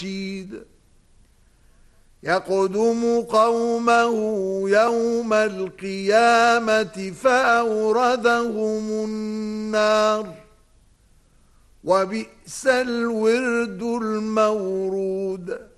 يقدم قومه يوم القيامة فأوردهم النار وبئس الورد المورود